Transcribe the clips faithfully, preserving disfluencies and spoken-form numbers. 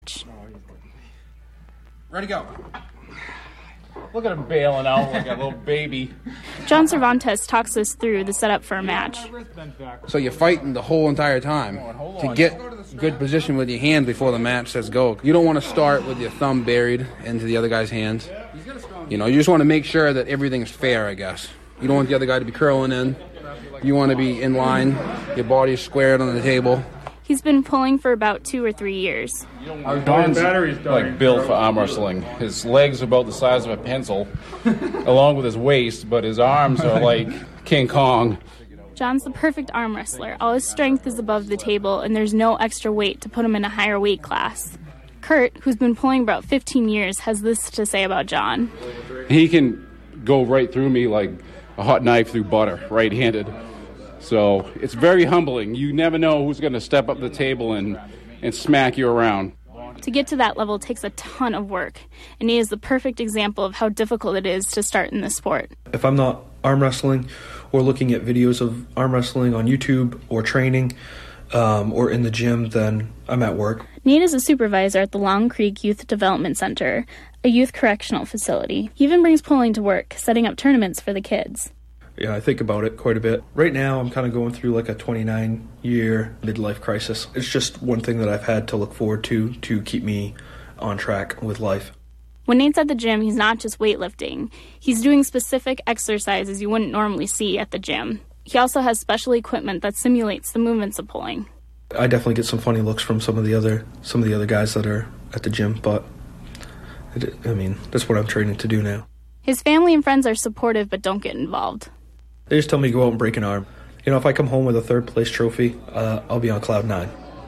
Ready, go. Look at him bailing out like a little baby. John Cervantes talks us through the setup for a match. So you're fighting the whole entire time to get good position with your hands before the match says go. You don't want to start with your thumb buried into the other guy's hands. You know, you just want to make sure that everything's fair, I guess. You don't want the other guy to be curling in. You want to be in line. Your body's squared on the table. He's been pulling for about two or three years. John's like built for arm wrestling. His legs are about the size of a pencil, along with his waist, but his arms are like King Kong. John's the perfect arm wrestler. All his strength is above the table, and there's no extra weight to put him in a higher weight class. Kurt, who's been pulling about fifteen years, has this to say about John. He can go right through me like a hot knife through butter, right-handed. So it's very humbling. You never know who's going to step up the table and, and smack you around. To get to that level takes a ton of work, and he is the perfect example of how difficult it is to start in this sport. If I'm not arm wrestling or looking at videos of arm wrestling on YouTube or training um, or in the gym, then I'm at work. Nate is a supervisor at the Long Creek Youth Development Center, a youth correctional facility. He even brings pulling to work, setting up tournaments for the kids. Yeah, I think about it quite a bit. Right now, I'm kind of going through like a twenty-nine-year midlife crisis. It's just one thing that I've had to look forward to to keep me on track with life. When Nate's at the gym, he's not just weightlifting. He's doing specific exercises you wouldn't normally see at the gym. He also has special equipment that simulates the movements of pulling. I definitely get some funny looks from some of the other some of the other guys that are at the gym, but it, I mean, that's what I'm training to do now. His family and friends are supportive but don't get involved. They just tell me to go out and break an arm. You know, if I come home with a third place trophy, uh, I'll be on cloud nine.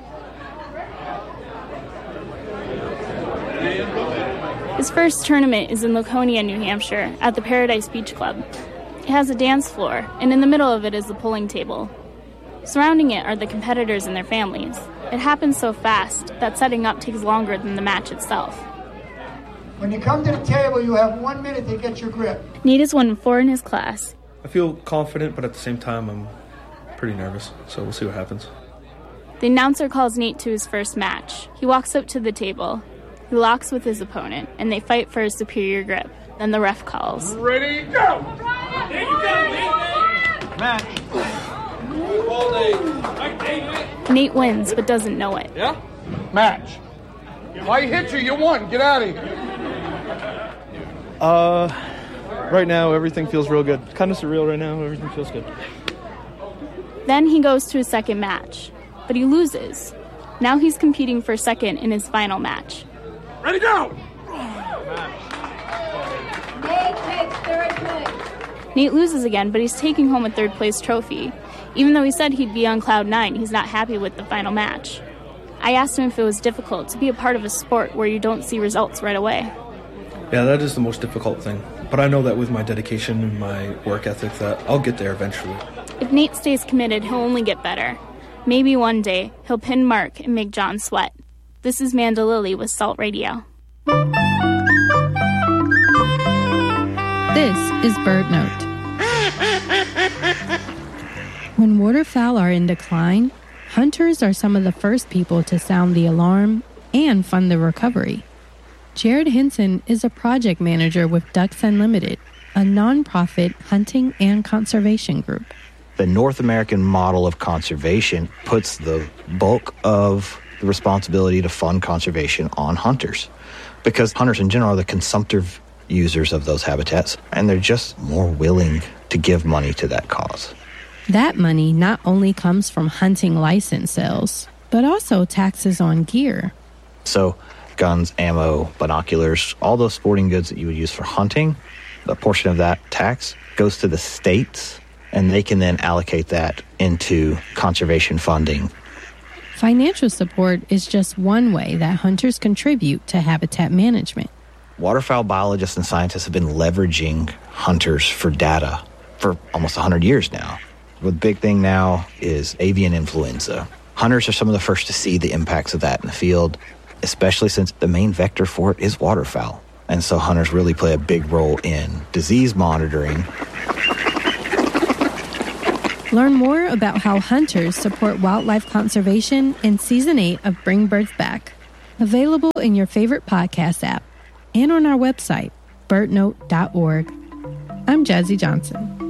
His first tournament is in Laconia, New Hampshire, at the Paradise Beach Club. It has a dance floor, and in the middle of it is the pulling table. Surrounding it are the competitors and their families. It happens so fast that setting up takes longer than the match itself. When you come to the table, you have one minute to get your grip. Nate is one of four in his class. I feel confident, but at the same time, I'm pretty nervous, so we'll see what happens. The announcer calls Nate to his first match. He walks up to the table. He locks with his opponent, and they fight for a superior grip. Then the ref calls. Ready, go! There you go, Nate! Match. Nate wins, but doesn't know it. Yeah? Match. I hit you, you won. Get out of here. Uh... Right now, everything feels real good. Kind of surreal right now. Everything feels good. Then he goes to his second match, but he loses. Now he's competing for second in his final match. Ready, go! Nate takes third place. Nate loses again, but he's taking home a third place trophy. Even though he said he'd be on cloud nine, he's not happy with the final match. I asked him if it was difficult to be a part of a sport where you don't see results right away. Yeah, that is the most difficult thing. But I know that with my dedication and my work ethic that I'll get there eventually. If Nate stays committed, he'll only get better. Maybe one day, he'll pin Mark and make John sweat. This is Manda Lilly with Salt Radio. This is Bird Note. When waterfowl are in decline, hunters are some of the first people to sound the alarm and fund the recovery. Jared Hinson is a project manager with Ducks Unlimited, a nonprofit hunting and conservation group. The North American model of conservation puts the bulk of the responsibility to fund conservation on hunters, because hunters in general are the consumptive users of those habitats, and they're just more willing to give money to that cause. That money not only comes from hunting license sales, but also taxes on gear. So guns, ammo, binoculars, all those sporting goods that you would use for hunting, a portion of that tax goes to the states, and they can then allocate that into conservation funding. Financial support is just one way that hunters contribute to habitat management. Waterfowl biologists and scientists have been leveraging hunters for data for almost one hundred years now. The big thing now is avian influenza. Hunters are some of the first to see the impacts of that in the field, especially since the main vector for it is waterfowl. And so hunters really play a big role in disease monitoring. Learn more about how hunters support wildlife conservation in Season eight of Bring Birds Back. Available in your favorite podcast app and on our website, bird note dot org. I'm Jazzy Johnson.